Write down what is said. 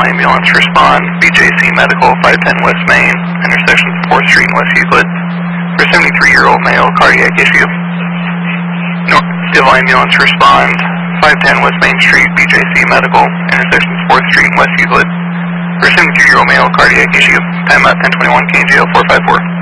ambulance respond. BJC Medical, 510 West Main, intersection 4th Street and West Euclid. For 73-year-old male, cardiac issue. Civil ambulance respond. 510 West Main Street, BJC Medical, intersection 4th Street and West Euclid. For 72-year-old male, cardiac issue. Time out 1021, KGL 454.